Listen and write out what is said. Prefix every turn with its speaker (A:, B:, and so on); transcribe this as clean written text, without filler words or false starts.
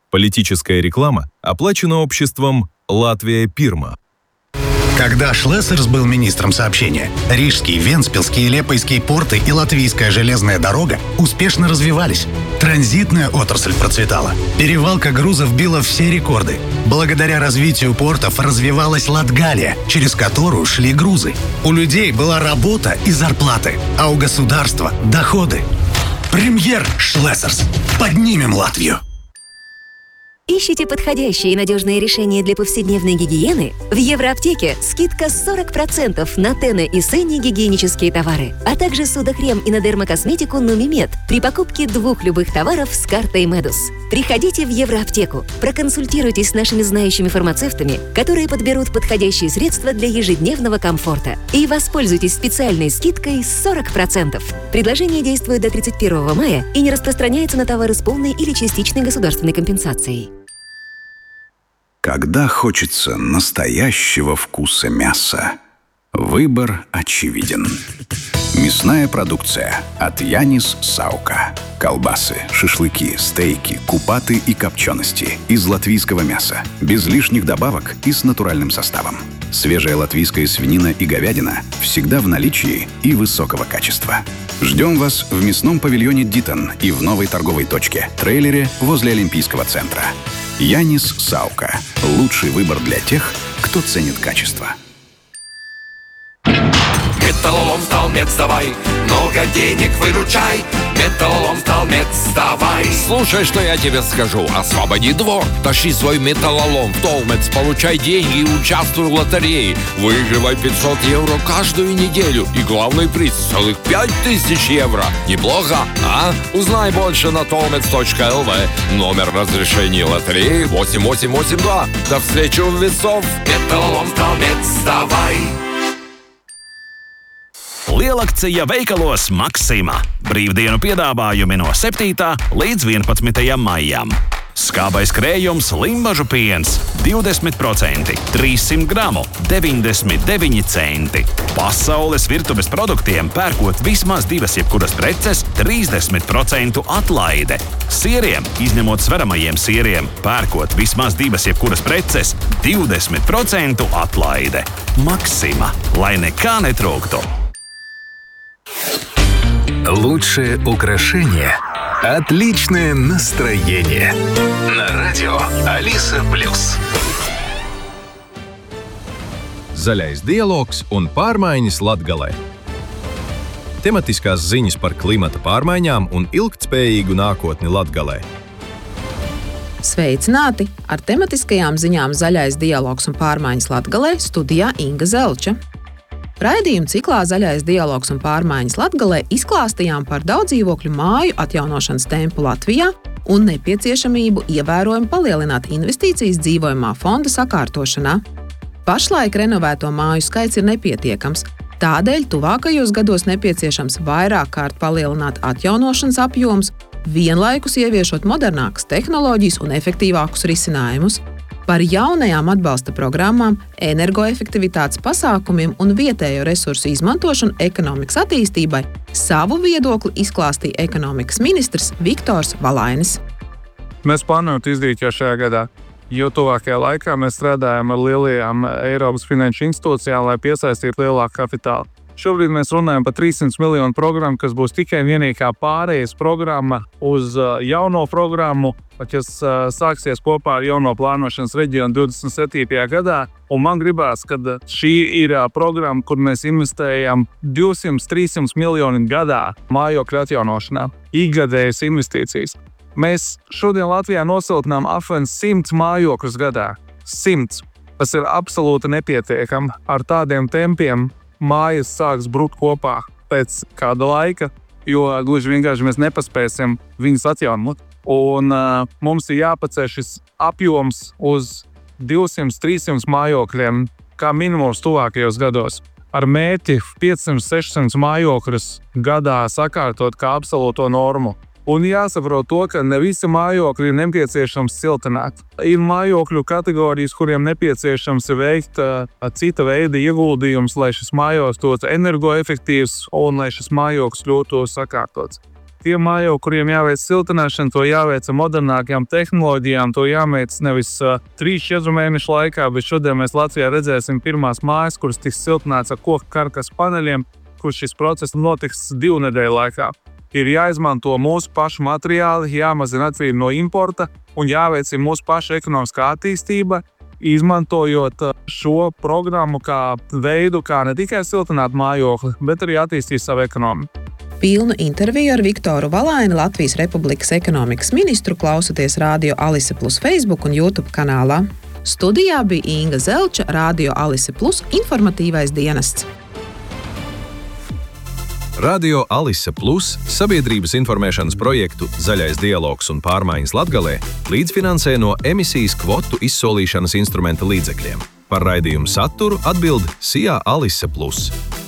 A: Политическая реклама оплачена обществом «Латвия Пирма».
B: Когда Шлессерс был министром сообщения, Рижский, Вентспилский и Лепойский порты и Латвийская железная дорога успешно развивались. Транзитная отрасль процветала. Перевалка грузов била все рекорды. Благодаря развитию портов развивалась Латгалия, через которую шли грузы. У людей была работа и зарплаты, а у государства – доходы. Премьер Шлессерс. Поднимем Латвию.
C: Ищите подходящие и надежные решения для повседневной гигиены? В Евроаптеке скидка 40% на Тене и Сенни гигиенические товары, а также судохрем и на дермокосметику Нумимед при покупке 2 любых товаров с картой Медус. Приходите в Евроаптеку, проконсультируйтесь с нашими знающими фармацевтами, которые подберут подходящие средства для ежедневного комфорта, и воспользуйтесь специальной скидкой 40%. Предложение действует до 31 мая и не распространяется на товары с полной или частичной государственной компенсацией.
D: Когда хочется настоящего вкуса мяса, выбор очевиден. Мясная продукция от Янис Саука. Колбасы, шашлыки, стейки, купаты и копчености из латвийского мяса, без лишних добавок и с натуральным составом. Свежая латвийская свинина и говядина всегда в наличии и высокого качества. Ждем вас в мясном павильоне «Дитон» и в новой торговой точке «Трейлере» возле Олимпийского центра. Янис Саука. Лучший выбор для тех, кто ценит качество.
E: Металлолом Сталмец, давай, много денег выручай. Металлолом Сталмец, давай.
F: Слушай, что я тебе скажу. Освободи двор, тащи свой металлолом в Сталмец, получай деньги и участвуй в лотерее. Выигрывай 500 евро каждую неделю. И главный приз — целых 5000 евро. Неплохо, а? Узнай больше на stolmets.lv. Номер разрешения лотереи 8882. До встречи у весов.
E: Металлолом Сталмец, давай.
G: Lielakcija veikalos Maksima. Brīvdienu piedāvājumi no 7. līdz 11. maijam. Skābais krējums limbažu piens 20%, 300 gramu, 99 centi. Pasaules virtuves produktiem pērkot vismaz 2 jebkuras preces 30% atlaide. Sieriem, izņemot sveramajiem sieriem, pērkot vismaz 2 jebkuras preces 20% atlaide. Maksima, lai nekā netrūktu.
H: Лучшее украшение – отличное настроение. На радио Алиса Плюс.
A: Zaļais dialogs un pārmaiņas Latgalē. Tematiskās ziņas par klimata pārmaiņām un ilgtspējīgu nākotni Latgalē.
I: Sveicināti! Ar tematiskajām ziņām Zaļais dialogs un pārmaiņas Latgalē studijā Inga Zelča. Raidījuma ciklā Zaļais dialogs un pārmaiņas Latgalē izklāstījām par daudzdzīvokļu māju atjaunošanas tempu Latvijā un nepieciešamību ievērojami palielināt investīcijas dzīvojamā fonda sakārtošanā. Pašlaik renovēto māju skaits ir nepietiekams, tādēļ tuvākajos gados nepieciešams vairāk kārt palielināt atjaunošanas apjomus, vienlaikus ieviešot modernākas tehnoloģijas un efektīvākus risinājumus. Par jaunajām atbalsta programmām, energoefektivitātes pasākumiem un vietējo resursu izmantošanu ekonomikas attīstībai savu viedokli izklāstīja ekonomikas ministrs Viktors Valainis.
J: Mēs plānojam izdarīt jau šajā gadā, jo tuvākajā laikā mēs strādājam ar lielajām Eiropas finanšu institūcijām, lai piesaistītu lielāku kapitālu. Šobrīd mēs runājam par 300 miljonu programmu, kas būs tikai vienīgā pārējas programma uz jauno programmu, kas sāksies kopā ar jauno plānošanas reģionu 27. gadā. Un man gribās, ka šī ir programma, kur mēs investējam 200-300 miljoni gadā mājokļu atjaunošanā. Ikgadējas investīcijas. Mēs šodien Latvijā nosiltinām apmēram 100 mājokļus gadā. 100. Tas ir absolūti nepietiekami. Ar tādiem tempiem mājas sāks brukt kopā pēc kāda laika, jo gluži vienkārši mēs nepaspēsim viņus atjaunot. Un mums ir jāpaceļ šis apjoms uz 200-300 mājokļiem kā minimums tuvākajos gados. Ar mērķi 500-600 mājokļus gadā sakārtot kā absolūto normu. Un jāsaprot to, ka ne visi mājokļi ir nepieciešams siltināt. Ir mājokļu kategorijas, kuriem nepieciešams veikt cita veida ieguldījums, lai šis mājoklis kļūtu energoefektīvs un lai šis mājoklis kļūtu sakārtots. Tie mājokļi, kuriem jāveic siltināšana, to jāveic ar modernākajām tehnoloģijām, to jāveic nevis 3-4 mēnešu laikā, bet šodien mēs Latvijā redzēsim pirmās mājas, kuras tiks siltināts ar koku karkas paneļiem, kurš šis process notiks 2 nedēļu laikā. Ir jāizmanto mūsu pašu materiāli, jāmazina atkarība no importa un jāveicina mūsu pašu ekonomiskā attīstība, izmantojot šo programmu kā veidu, kā ne tikai siltināt mājokli, bet arī attīstīt savu ekonomiku.
I: Pilnu interviju ar Viktoru Valaini, Latvijas Republikas ekonomikas ministru, klausoties Radio Alise Plus Facebook un YouTube kanālā. Studijā bija Inga Zelča, Radio Alise Plus informatīvais dienests.
A: Radio Alise Plus sabiedrības informēšanas projektu Zaļais dialogs un pārmaiņas Latgalē līdzfinansē no emisijas kvotu izsolīšanas instrumenta līdzekļiem. Par raidījumu saturu atbild SIA Alise Plus.